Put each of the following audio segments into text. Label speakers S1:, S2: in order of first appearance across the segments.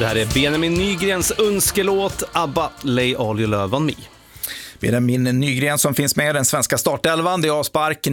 S1: Det här är Benjamin Nygrens önskelåt ABBA Lay All Your Love On Me.
S2: Benjamin Nygren som finns med i den svenska startelvan. Det är avspark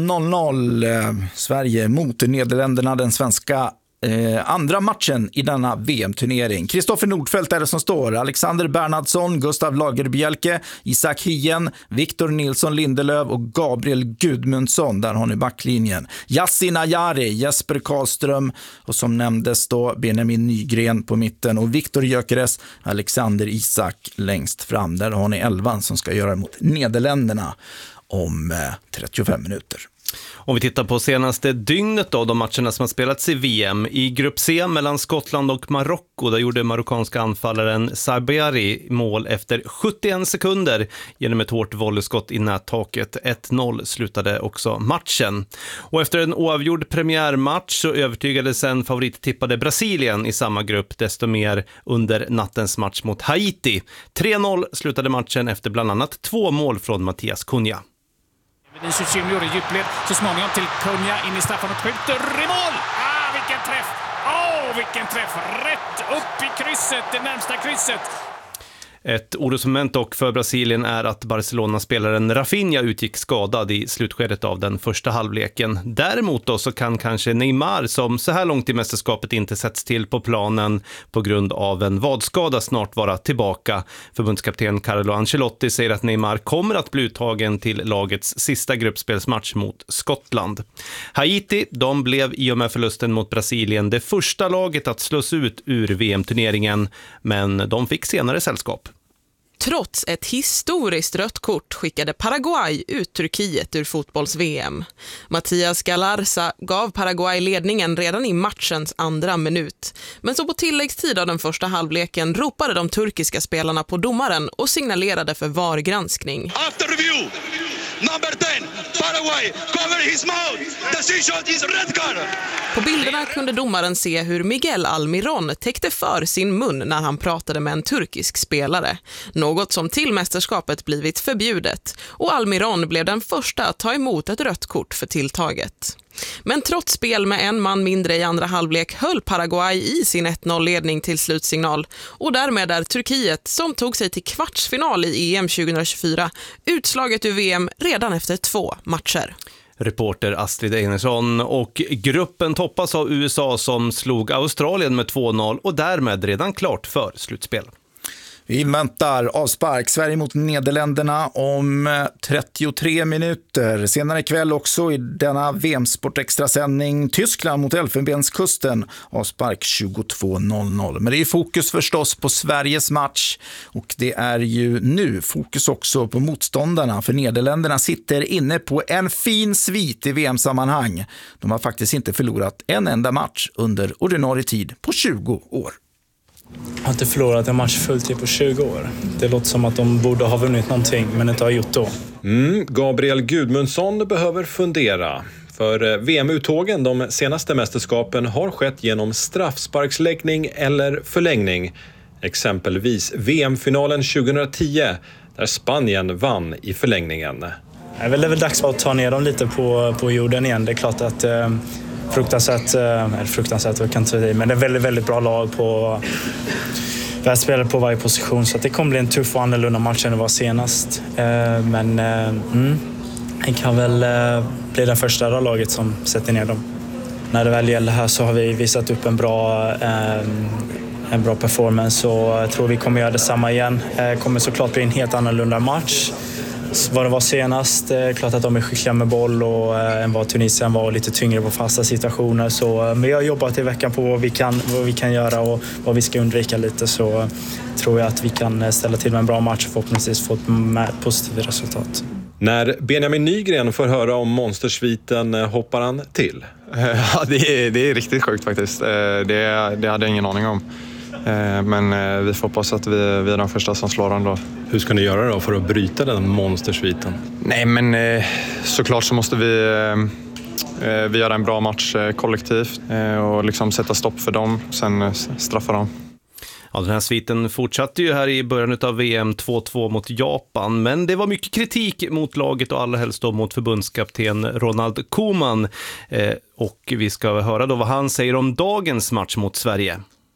S2: 19.00. Sverige mot Nederländerna, den svenska andra matchen i denna VM-turnering. Kristoffer Nordfeldt är det som står. Alexander Bernhardsson, Gustav Lagerbielke, Isak Hien, Victor Nilsson Lindelöf och Gabriel Gudmundsson. Där har ni backlinjen. Yasin Ayari, Jesper Karlström och som nämndes då Benjamin Nygren på mitten och Viktor Gyökeres, Alexander Isak längst fram. Där har ni 11 som ska göra mot Nederländerna om 35 minuter.
S1: Om vi tittar på senaste dygnet då, de matcherna som har spelats i VM. I grupp C mellan Skottland och Marocko, där gjorde marockanska anfallaren Sabari mål efter 71 sekunder genom ett hårt volleyskott i nättaket. 1-0 slutade också matchen. Och efter en oavgjord premiärmatch så övertygade sen favorittippade Brasilien i samma grupp desto mer under nattens match mot Haiti. 3-0 slutade matchen efter bland annat 2 mål från Mattias Cunha.
S3: Vinicius Junior i djupled, så småningom till Cunha in i straffen och skjuter i mål! Vilken träff! Vilken träff! Rätt upp i krysset, det närmsta krysset.
S1: Ett orosmoment dock för Brasilien är att Barcelona-spelaren Rafinha utgick skadad i slutskedet av den första halvleken. Däremot då så kan kanske Neymar, som så här långt i mästerskapet inte sätts till på planen på grund av en vadskada, snart vara tillbaka. Förbundskapten Carlo Ancelotti säger att Neymar kommer att bli uttagen till lagets sista gruppspelsmatch mot Skottland. Haiti, de blev i och med förlusten mot Brasilien det första laget att slås ut ur VM-turneringen, men de fick senare sällskap.
S4: Trots ett historiskt rött kort skickade Paraguay ut Turkiet ur fotbolls-VM. Mattias Galarza gav Paraguay ledningen redan i matchens andra minut. Men så på tilläggstid av den första halvleken ropade de turkiska spelarna på domaren och signalerade för VAR-granskning.
S5: After review, number 10, Paraguay, cover his mouth. Decision is red card.
S4: På bilderna kunde domaren se hur Miguel Almiron täckte för sin mun när han pratade med en turkisk spelare. Något som till mästerskapet blivit förbjudet. Och Almiron blev den första att ta emot ett rött kort för tilltaget. Men trots spel med en man mindre i andra halvlek höll Paraguay i sin 1-0-ledning till slutsignal. Och därmed är Turkiet, som tog sig till kvartsfinal i EM 2024, utslaget ur VM redan efter 2 matcher.
S1: Reporter Astrid Einarsson, och gruppen toppas av USA som slog Australien med 2-0 och därmed redan klart för slutspel.
S2: Vi väntar avspark Sverige mot Nederländerna om 33 minuter. Senare ikväll också i denna VM-sport extrasändning Tyskland mot Elfenbenskusten. Avspark 22.00. Men det är fokus förstås på Sveriges match. Och det är ju nu fokus också på motståndarna. För Nederländerna sitter inne på en fin svit i VM-sammanhang. De har faktiskt inte förlorat en enda match under ordinarie tid på 20 år.
S6: Jag har inte förlorat en match fullt på 20 år. Det låter som att de borde ha vunnit någonting men inte har gjort då.
S7: Gabriel Gudmundsson behöver fundera. För VM-uttågen de senaste mästerskapen har skett genom straffsparksläggning eller förlängning. Exempelvis VM-finalen 2010 där Spanien vann i förlängningen.
S6: Det är väl dags att ta ner dem lite på jorden igen. Det är klart att fruktansvärt jag kan inte säga, men det är väldigt, väldigt bra lag på spelare på varje position, så att det kommer bli en tuff och annorlunda match än det var senast. Men det kan väl bli den första laget som sätter ner dem. När det väl gäller här så har vi visat upp en bra performance och jag tror vi kommer göra detsamma igen. Kommer såklart bli en helt annorlunda match. Vad det var senast, klart att de är skickliga med boll och än vad Tunisien var lite tyngre på fasta situationer. Så vi har jobbat i veckan på vad vi kan göra och vad vi ska undvika lite, så tror jag att vi kan ställa till med en bra match och förhoppningsvis få ett positivt resultat.
S7: När Benjamin Nygren får höra om monstersviten hoppar han till.
S8: Ja, det är riktigt sjukt faktiskt. Det hade jag ingen aning om. Men vi får hoppas att vi är de första som slår den då.
S7: Hur ska ni göra då för att bryta den monstersviten?
S8: Nej, men såklart så måste vi göra en bra match kollektivt och liksom sätta stopp för dem, sen straffa dem.
S1: Ja, den här sviten fortsatte ju här i början av VM 2-2 mot Japan, men det var mycket kritik mot laget och allra helst då mot förbundskapten Ronald Koeman. Och vi ska höra då vad han säger om dagens match mot Sverige.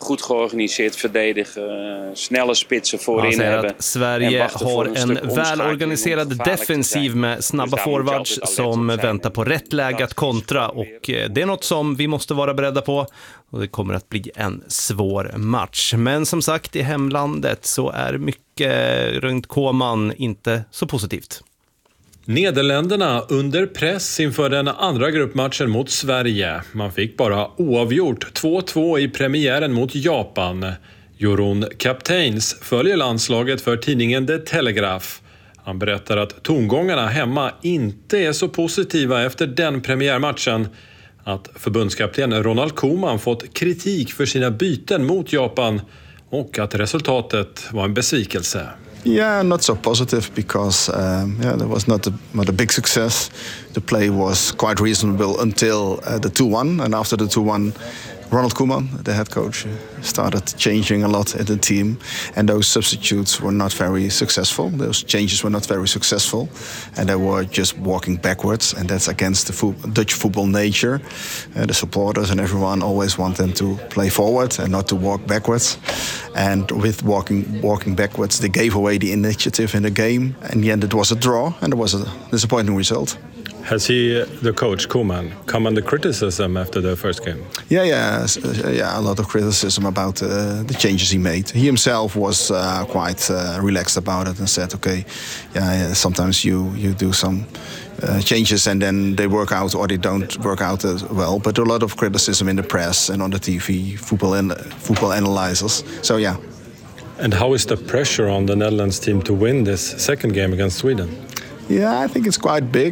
S9: goed georganiseerd verdedigen, snelle spitsen voorin hebben.
S1: Att Sverige har en välorganiserad defensiv med snabba forwards som väntar på rätt läge att kontra, och det är något som vi måste vara beredda på, och det kommer att bli en svår match. Men som sagt, i hemlandet så är mycket runt Koman inte så positivt.
S7: Nederländerna under press inför den andra gruppmatchen mot Sverige. Man fick bara oavgjort 2-2 i premiären mot Japan. Jeroen Kapteins följer landslaget för tidningen The Telegraph. Han berättar att tongångarna hemma inte är så positiva efter den premiärmatchen. Att förbundskapten Ronald Koeman fått kritik för sina byten mot Japan och att resultatet var en besvikelse.
S10: Yeah, not so positive because there was not a big success. The play was quite reasonable until the 2-1, and after the 2-1, Ronald Koeman, the head coach, started changing a lot in the team, and those substitutes were not very successful. Those changes were not very successful, and they were just walking backwards, and that's against the Dutch football nature. The supporters and everyone always want them to play forward and not to walk backwards. And with walking backwards, they gave away the initiative in the game. In the end, it was a draw, and it was a disappointing result.
S7: Has he, the coach Koeman, come under criticism after the first game?
S10: Yeah, a lot of criticism about the changes he made. He himself was quite relaxed about it and said, okay, sometimes you do some changes and then they work out or they don't work out as well. But a lot of criticism in the press and on the TV, football analyzers. So yeah.
S7: And how is the pressure on the Netherlands team to win this second game against Sweden?
S10: Yeah, I think it's quite big,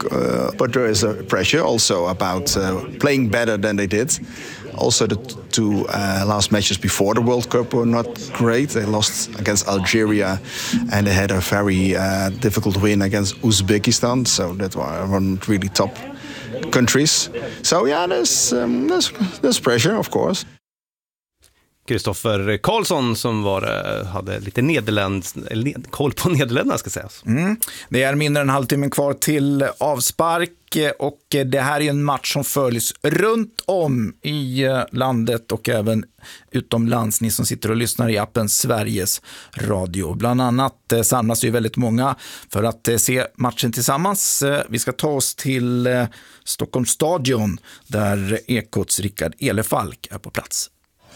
S10: but there is a pressure also about playing better than they did. Also, the two last matches before the World Cup were not great. They lost against Algeria, and they had a very difficult win against Uzbekistan. So that weren't really top countries. So yeah, there's pressure, of course.
S1: Kristoffer Karlsson som hade lite koll på Nederländerna ska sägas.
S2: Det är mindre än en halvtimme kvar till avspark, och det här är en match som följs runt om i landet och även utomlands. Ni som sitter och lyssnar i appen Sveriges Radio. Bland annat samlas ju väldigt många för att se matchen tillsammans. Vi ska ta oss till Stockholms stadion där Ekots Rickard Elefalk är på plats.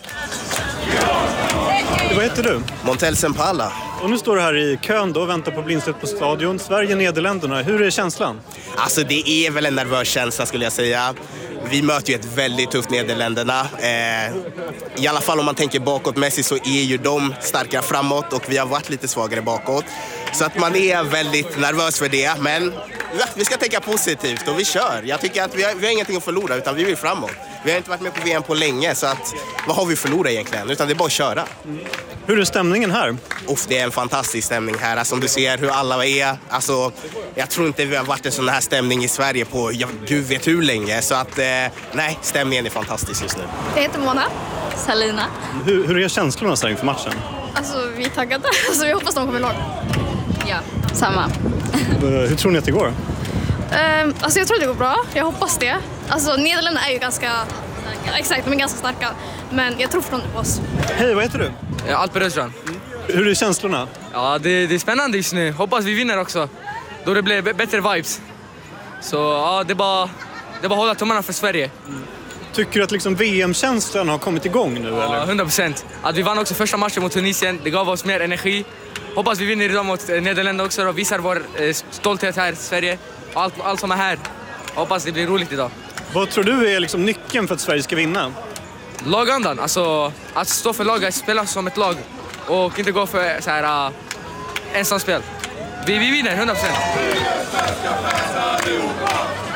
S11: Vad heter du?
S12: Montel Sempala.
S11: Och nu står du här i kön då och väntar på blindsläpp på stadion. Sverige-Nederländerna. Hur är känslan?
S12: Alltså det är väl en nervös känsla skulle jag säga. Vi möter ju ett väldigt tufft Nederländerna. I alla fall om man tänker bakåtmässigt så är ju de starkare framåt och vi har varit lite svagare bakåt. Så att man är väldigt nervös för det. Men vi ska tänka positivt och vi kör. Jag tycker att vi har ingenting att förlora utan vi vill framåt. Vi har inte varit med på VM på länge så att vad har vi förlorat egentligen? Utan det är bara att köra.
S11: Hur är stämningen här?
S12: Det är en fantastisk stämning här. Alltså, om du ser hur alla är. Alltså, jag tror inte vi har varit en sån här stämning i Sverige på gud vet hur länge. Så att nej, stämningen är fantastisk just nu.
S13: Jag heter Mona Salina.
S11: Hur är känslorna så inför matchen?
S13: Alltså vi är taggade. Alltså, vi hoppas de kommer långt. Ja, samma.
S11: Hur tror ni att det går?
S13: Alltså jag tror att det går bra. Jag hoppas det. Alltså Nederländerna är ju ganska starka. Exakt, de är ganska starka. Men jag tror förstående på oss.
S11: Hej, vad heter du?
S14: Alper Röstrand.
S11: Hur är känslorna?
S14: Ja, det är spännande just nu. Hoppas vi vinner också. Då det blir bättre vibes. Så ja, det är bara hålla tummarna för Sverige.
S11: Tycker du att liksom VM-känslan har kommit igång nu?
S14: Ja, eller? 100%. Att vi vann också första matchen mot Tunisien. Det gav oss mer energi. Hoppas vi vinner idag mot Nederländerna också och visar vår stolthet här i Sverige. Allt som är här. Hoppas det blir roligt idag.
S11: Vad tror du är liksom nyckeln för att Sverige ska vinna?
S14: Lagandan, alltså att stå för laget, spela som ett lag och inte gå för så här ensamspel. Vi vinner 100%.